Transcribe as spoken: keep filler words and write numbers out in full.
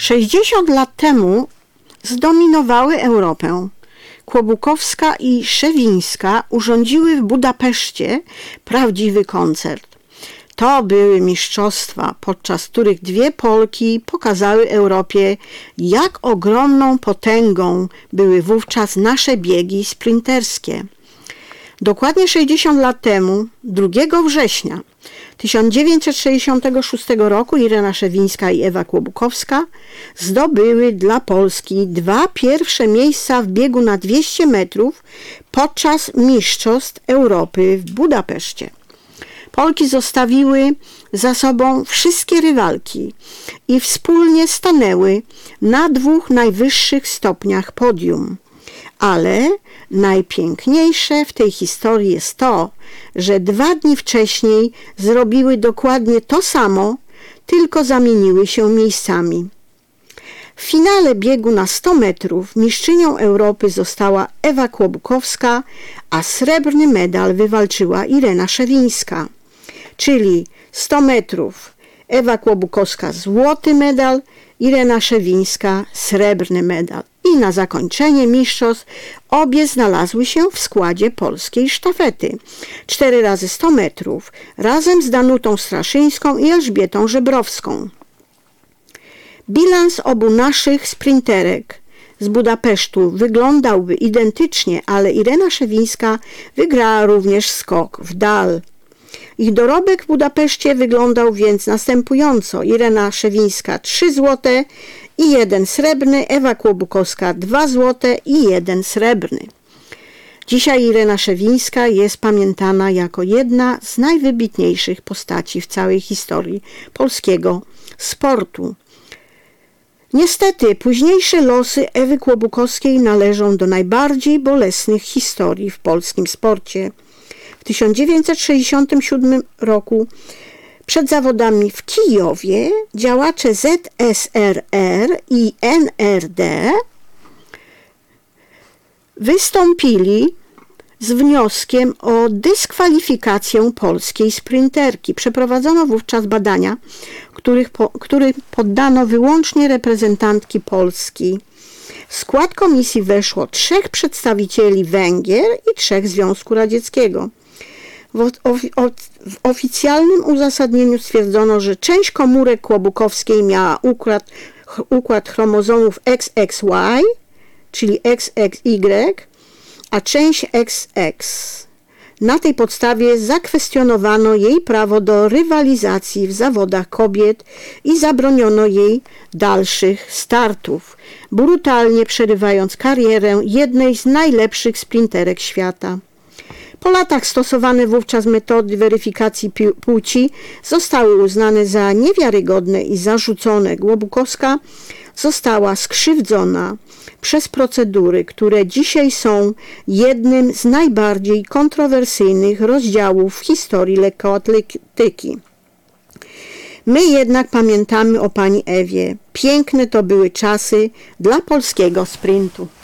sześćdziesiąt lat temu zdominowały Europę. Kłobukowska i Szewińska urządziły w Budapeszcie prawdziwy koncert. To były mistrzostwa, podczas których dwie Polki pokazały Europie, jak ogromną potęgą były wówczas nasze biegi sprinterskie. Dokładnie sześćdziesiąt lat temu, drugiego września tysiąc dziewięćset sześćdziesiątego szóstego roku, Irena Szewińska i Ewa Kłobukowska zdobyły dla Polski dwa pierwsze miejsca w biegu na dwieście metrów podczas Mistrzostw Europy w Budapeszcie. Polki zostawiły za sobą wszystkie rywalki i wspólnie stanęły na dwóch najwyższych stopniach podium. Ale najpiękniejsze w tej historii jest to, że dwa dni wcześniej zrobiły dokładnie to samo, tylko zamieniły się miejscami. W finale biegu na sto metrów mistrzynią Europy została Ewa Kłobukowska, a srebrny medal wywalczyła Irena Szewińska. Czyli sto metrów Ewa Kłobukowska złoty medal, Irena Szewińska srebrny medal. I na zakończenie mistrzostw obie znalazły się w składzie polskiej sztafety. cztery razy sto metrów razem z Danutą Straszyńską i Elżbietą Żebrowską. Bilans obu naszych sprinterek z Budapesztu wyglądałby identycznie, ale Irena Szewińska wygrała również skok w dal. Ich dorobek w Budapeszcie wyglądał więc następująco. Irena Szewińska trzy złote i jeden srebrny, Ewa Kłobukowska dwa złote i jeden srebrny. Dzisiaj Irena Szewińska jest pamiętana jako jedna z najwybitniejszych postaci w całej historii polskiego sportu. Niestety późniejsze losy Ewy Kłobukowskiej należą do najbardziej bolesnych historii w polskim sporcie. W tysiąc dziewięćset sześćdziesiątym siódmym roku przed zawodami w Kijowie działacze Z S R R i N R D wystąpili z wnioskiem o dyskwalifikację polskiej sprinterki. Przeprowadzono wówczas badania, których po, których poddano wyłącznie reprezentantki Polski. W skład komisji weszło trzech przedstawicieli Węgier i trzech Związku Radzieckiego. W, ofi, o, w oficjalnym uzasadnieniu stwierdzono, że część komórek Kłobukowskiej miała układ, układ chromozomów X X Y, czyli X X Y, a część X X. Na tej podstawie zakwestionowano jej prawo do rywalizacji w zawodach kobiet i zabroniono jej dalszych startów, brutalnie przerywając karierę jednej z najlepszych sprinterek świata. Po latach stosowane wówczas metody weryfikacji płci zostały uznane za niewiarygodne i zarzucone. Kłobukowska została skrzywdzona przez procedury, które dzisiaj są jednym z najbardziej kontrowersyjnych rozdziałów w historii lekkoatletyki. My jednak pamiętamy o pani Ewie. Piękne to były czasy dla polskiego sprintu.